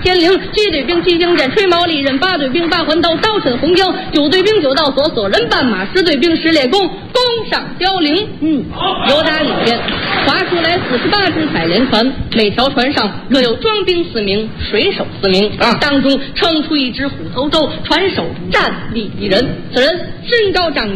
天灵，7队兵7星剑吹毛利刃，8队兵8环刀刀趁红缰，9队兵9道锁人绊马，10队兵10列弓上交铃。由打里边划出来48只采莲船，每条船上各有庄兵4名，水手4名，当中撑出一只虎头舟，船手站立一人，此人身高丈